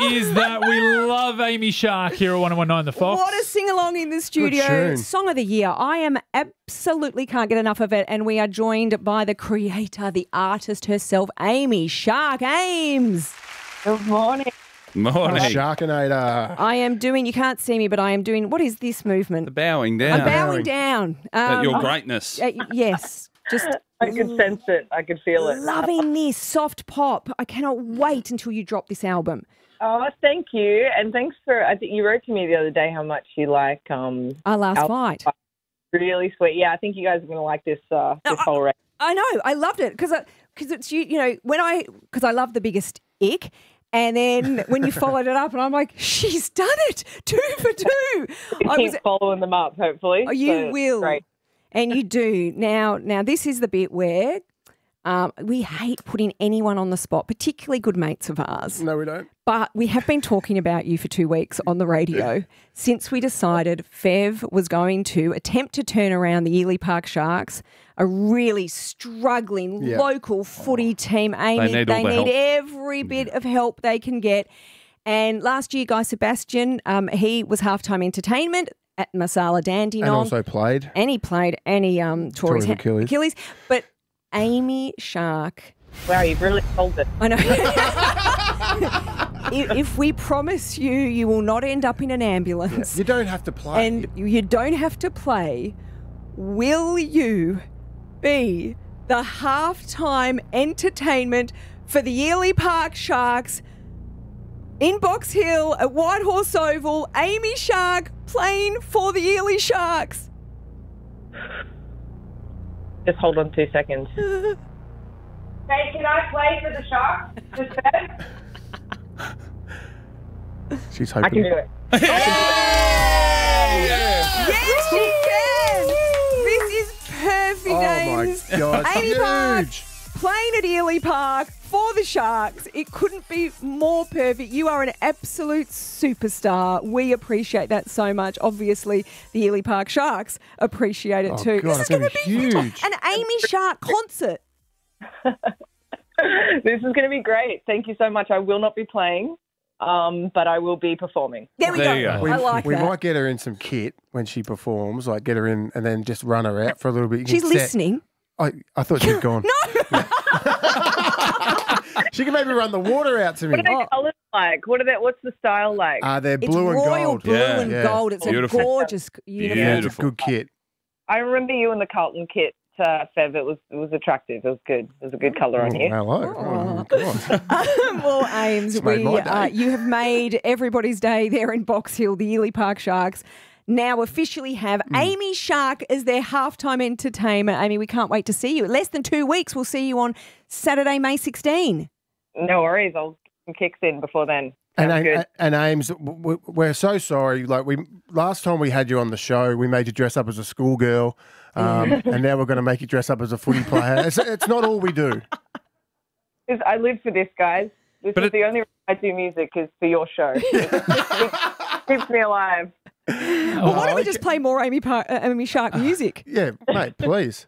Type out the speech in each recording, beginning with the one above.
is that we love Amy Shark here at 101.9 The Fox. What a sing-along in the studio. Song of the year. I am absolutely can't get enough of it. And we are joined by the creator, the artist herself, Amy Shark. Ames. Good morning. Morning. Sharkinator. I am doing, you can't see me, but I am doing, what is this movement? The bowing down. I'm bowing down. At your greatness. Yes. Just I could sense it. I could feel it. loving this soft pop. I cannot wait until you drop this album. Oh, thank you. And thanks for, I think you wrote to me the other day how much you like Our Last Fight. Really sweet. Yeah, I think you guys are going to like this whole record. I know. I loved it because it's, you know, because I love The Biggest Ick. And then when you followed it up, and I'm like, she's done it. 2 for 2. I keep following them up, hopefully. Oh, you So, will. Great. And you do. Now, this is the bit where we hate putting anyone on the spot, particularly good mates of ours. No, we don't. But we have been talking about you for 2 weeks on the radio since we decided Fev was going to attempt to turn around the Ely Park Sharks, a really struggling local footy team. Amy, they need every bit of help they can get. And last year, Guy Sebastian, he was halftime entertainment at Masala Dandenong. And also played. And he played Tori's Achilles. But Amy Shark. Wow, you've really sold it. I know. If we promise you will not end up in an ambulance. You don't have to play. And you don't have to play, will you be the halftime entertainment for the Ely Park Sharks in Box Hill at Whitehorse Oval? Amy Shark playing for the Ely Sharks. Just hold on 2 seconds. Hey, can I play for the Sharks? Just that? She's I hoping. can do it. Yes, she can. This is perfect, Oh, Ames. my God. Amy Park Huge. playing at Ely Park for the Sharks. It couldn't be more perfect. You are an absolute superstar. We appreciate that so much. Obviously, the Ely Park Sharks appreciate it too. God, This is it's going gonna to be be huge. an Amy Shark concert. This is going to be great. Thank you so much. I will not be playing, but I will be performing. There we There go. you go. We, I like we that. might get her in some kit when she performs, like get her in and then just run her out for a little bit. You can She's set- listening. I thought she'd gone. No. She can maybe run the water out to me. What are their colours like? What's the style like? They're It's blue and royal gold. blue Yeah. and Yeah. gold. It's Beautiful. a gorgeous uniform. Yeah, it's a Beautiful. good kit. I remember you in the Carlton kit, Fev. It was attractive. It was good. There's a good colour on you. Hello. Oh, God. Well, Ames, It's made my day. you have made everybody's day there in Box Hill. The Ely Park Sharks now officially have Amy Shark as their halftime entertainment. Amy, we can't wait to see you. Less than 2 weeks, we'll see you on Saturday, May 16. No worries. I'll get some kicks in before then. Sounds good. And Ames, we're so sorry. Like last time we had you on the show, we made you dress up as a schoolgirl, and now we're going to make you dress up as a footy player. It's not all we do. I live for this, guys. This is the only reason I do music is for your show. It keeps me alive. Well, why don't we just play more Amy Shark music? Yeah, mate, please.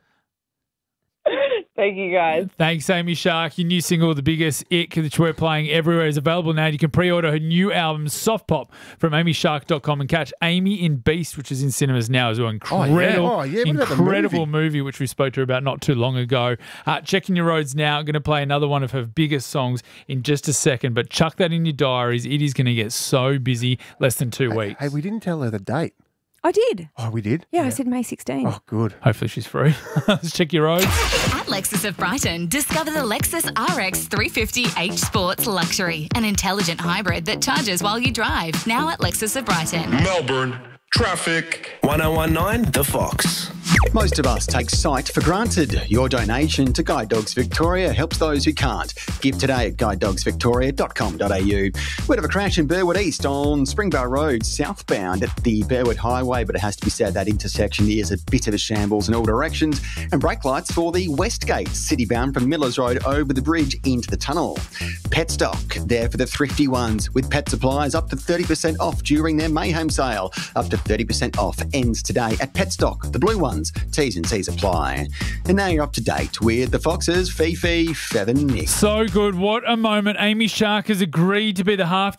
Thank you, guys. Thanks, Amy Shark. Your new single, The Biggest Ick, that we're playing everywhere, is available now. You can pre-order her new album, Soft Pop, from amyshark.com and catch Amy in Beast, which is in cinemas now as well. Incredible, What about the incredible movie, which we spoke to her about not too long ago. Checking Your Roads now. I'm going to play another one of her biggest songs in just a second, but chuck that in your diaries. It is going to get so busy, less than 2 weeks. Hey, we didn't tell her the date. I did. Oh, we did? Yeah, I said May 16. Oh, good. Hopefully she's free. Let's check your roads. At Lexus of Brighton, discover the Lexus RX 350 H Sports Luxury, an intelligent hybrid that charges while you drive. Now at Lexus of Brighton. Melbourne, traffic. 101.9 The Fox. Most of us take sight for granted. Your donation to Guide Dogs Victoria helps those who can't. Give today at guidedogsvictoria.com.au. Bit of a crash in Burwood East on Springvale Road, southbound at the Burwood Highway, but it has to be said that intersection is a bit of a shambles in all directions. And brake lights for the Westgate, citybound from Millers Road over the bridge into the tunnel. Petstock, there for the thrifty ones, with pet supplies up to 30% off during their Mayhem sale. Up to 30% off ends today at Petstock, the blue ones. T's and C's apply. And now you're up to date with the Foxes, Fifi, Fev and Nick. So good. What a moment. Amy Shark has agreed to be the halftime